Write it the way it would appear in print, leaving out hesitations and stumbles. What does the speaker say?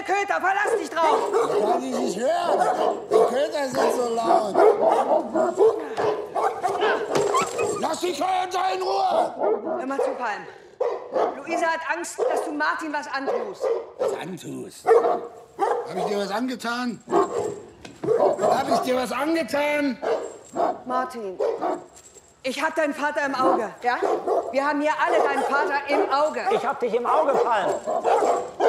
keine Köter, verlass dich drauf! Kann ich nicht hören. Die Köter sind so laut. Lass die Köter in Ruhe! Hör mal zu, Palm. Luisa hat Angst, dass du Martin was antust. Was antust? Hab ich dir was angetan? Hab ich dir was angetan? Martin, ich hab deinen Vater im Auge, ja? Wir haben hier alle deinen Vater im Auge. Ich hab dich im Auge, Palm.